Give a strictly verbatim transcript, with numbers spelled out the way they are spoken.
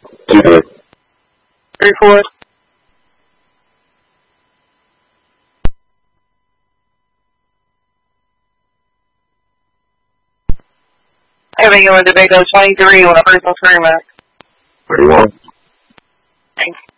Two, three. Three, four. Having you in Tobago twenty-three on a personal streamer. thirty-one. Thanks.